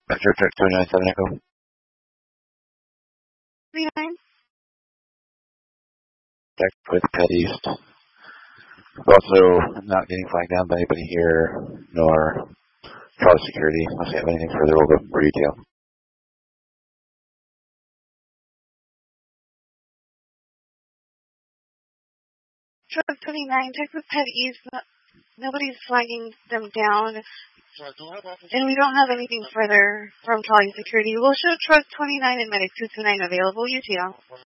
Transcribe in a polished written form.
Metro Truck 297 Echo. 39. Check with Pet East. Also, not getting flagged down by anybody here, nor Charlie Security. Unless you have anything further, we'll go for detail. Truck 29, Texas Pet East. Nobody's flagging them down. And we don't have anything further from Charlie Security. We'll show Truck 29 and Medic 229 available. UTL.